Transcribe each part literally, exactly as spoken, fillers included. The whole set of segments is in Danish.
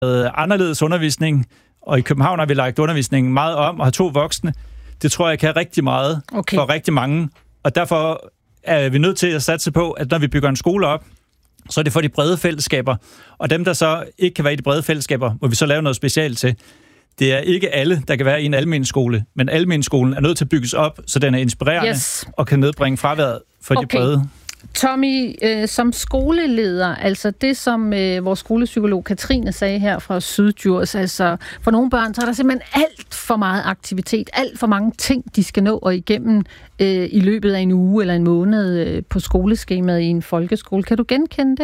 anderledes undervisning, og i København har vi lagt undervisningen meget om, og har to voksne. Det tror jeg kan rigtig meget okay. for rigtig mange, og derfor er vi nødt til at satse på, at når vi bygger en skole op, så er det for de brede fællesskaber, og dem, der så ikke kan være i de brede fællesskaber, må vi så lave noget specielt til. Det er ikke alle, der kan være i en almen skole, men almenskolen er nødt til at bygges op, så den er inspirerende yes. og kan nedbringe fraværet for okay. de brede. Tommy, øh, som skoleleder, altså det, som øh, vores skolepsykolog Katrine sagde her fra Syddjurs, altså for nogle børn, så er der simpelthen alt for meget aktivitet, alt for mange ting, de skal nå og igennem øh, i løbet af en uge eller en måned øh, på skoleskemaet i en folkeskole. Kan du genkende det?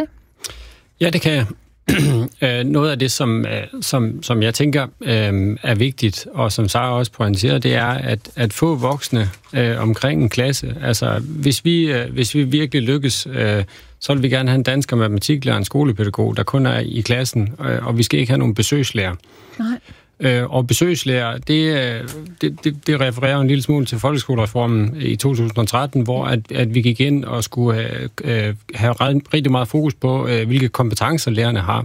Ja, det kan jeg. Noget af det, som, som, som jeg tænker øh, er vigtigt, og som Sara også pointerer, det er at, at få voksne øh, omkring en klasse. Altså, hvis vi, øh, hvis vi virkelig lykkes, øh, så vil vi gerne have en dansk og matematiklærer, en skolepædagog, der kun er i klassen, øh, og vi skal ikke have nogen besøgslærer. Nej. Øh, og besøgslærer, det, det, det, det refererer en lille smule til folkeskolereformen i to tusind og tretten, hvor at, at vi gik ind og skulle have, have rigtig meget fokus på, hvilke kompetencer lærerne har.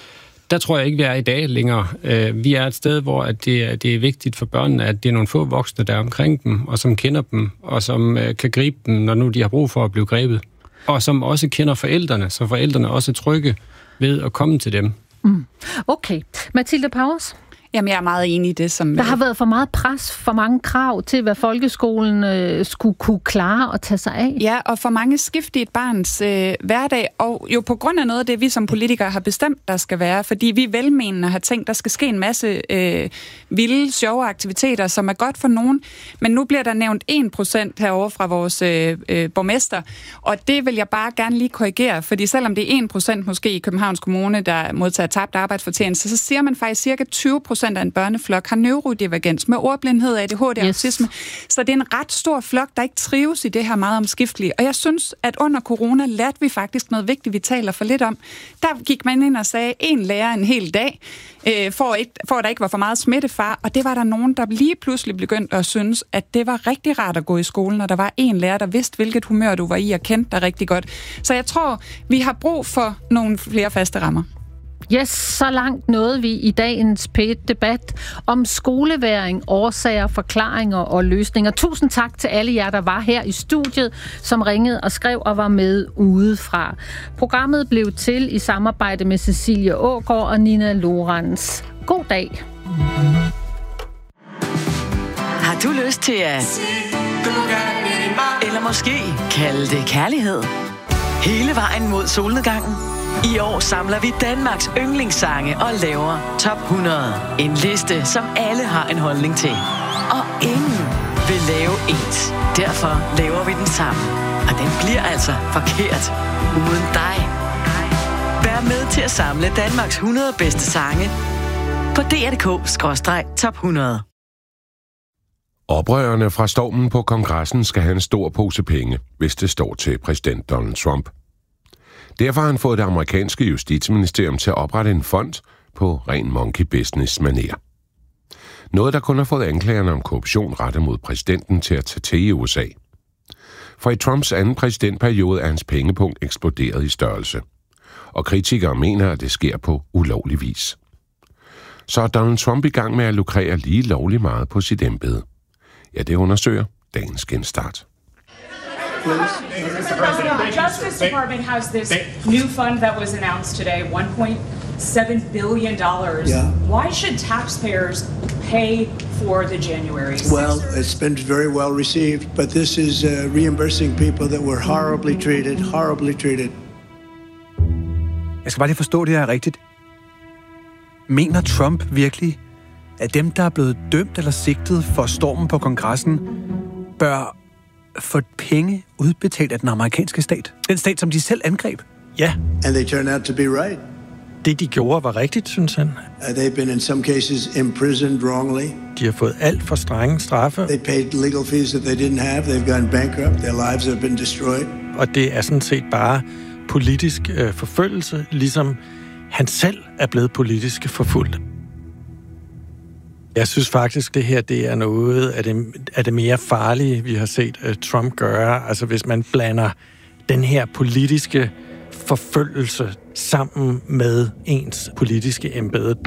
Der tror jeg ikke, vi er i dag længere. Vi er et sted, hvor at det, det er vigtigt for børnene, at det er nogle få voksne, der er omkring dem, og som kender dem, og som kan gribe dem, når nu de har brug for at blive grebet. Og som også kender forældrene, så forældrene også er trygge ved at komme til dem. Mm. Okay. Mathilde Powers? Jamen, jeg er meget enig i det, som... Der har været for meget pres, for mange krav til, hvad folkeskolen øh, skulle kunne klare og tage sig af. Ja, og for mange skift i et barns øh, hverdag, og jo på grund af noget af det, vi som politikere har bestemt, der skal være, fordi vi velmenende har tænkt, der skal ske en masse øh, vilde, sjove aktiviteter, som er godt for nogen, men nu bliver der nævnt en procent herovre fra vores øh, øh, borgmester, og det vil jeg bare gerne lige korrigere, fordi selvom det er en procent måske i Københavns Kommune, der modtager tabt arbejdsfortjeneste, så siger man faktisk cirka tyve procent af en børneflok har neurodivergens med ordblindhed, A D H D og yes. autisme. Så det er en ret stor flok, der ikke trives i det her meget omskiftelige. Og jeg synes, at under corona lærte vi faktisk noget vigtigt, vi taler for lidt om. Der gik man ind og sagde, en lærer en hel dag, øh, for, ikke, for at der ikke var for meget smittefar, og det var der nogen, der lige pludselig begyndte at synes, at det var rigtig rart at gå i skolen, og der var en lærer, der vidste, hvilket humør du var i, og kendte dig rigtig godt. Så jeg tror, vi har brug for nogle flere faste rammer. Yes, så langt nåede vi i dagens P et-debat om skoleværing, årsager, forklaringer og løsninger. Tusind tak til alle jer, der var her i studiet, som ringede og skrev og var med udefra. Programmet blev til i samarbejde med Cecilie Aagaard og Nina Lorentz. God dag. Har du lyst til at... eller måske kalde det kærlighed? Hele vejen mod solnedgangen? I år samler vi Danmarks yndlingssange og laver top hundrede. En liste, som alle har en holdning til. Og ingen vil lave ens. Derfor laver vi den sammen. Og den bliver altså forkert uden dig. Vær med til at samle Danmarks hundrede bedste sange på d r punktum d k skråstreg top hundrede. Oprørerne fra stormen på kongressen skal have en stor pose penge, hvis det står til præsident Donald Trump. Derfor har han fået det amerikanske justitsministerium til at oprette en fond på ren monkey business-manér. Noget, der kun har fået anklagerne om korruption rettet mod præsidenten til at tage til i U S A. For i Trumps anden præsidentperiode er hans pengepunkt eksploderet i størrelse. Og kritikere mener, at det sker på ulovlig vis. Så er Donald Trump i gang med at lukrere lige lovligt meget på sit embede. Ja, det undersøger dagens genstart. The Justice Department has this new fund that was announced today, one point seven billion dollars. Yeah. Why should taxpayers pay for the January sixth? Well, it's been very well received, but this is uh, reimbursing people that were horribly treated, horribly treated. Jeg skal bare lige forstå det her rigtigt. Mener Trump virkelig, at dem, der er blevet dømt eller sigtet for stormen på kongressen, bør få penge udbetalt af den amerikanske stat? Den stat, som de selv angreb? Ja. And they turned out to be right. Det, de gjorde, var rigtigt, synes han. Uh, they've been in some cases imprisoned wrongly. De har fået alt for strenge straffe. They paid legal fees that they didn't have. They've gone bankrupt. Their lives have been destroyed. Og det er sådan set bare politisk øh, forfølgelse, ligesom han selv er blevet politisk forfulgt. Jeg synes faktisk, det her det er noget af det, af det mere farlige, vi har set uh, Trump gøre. Altså hvis man blander den her politiske forfølgelse sammen med ens politiske embede.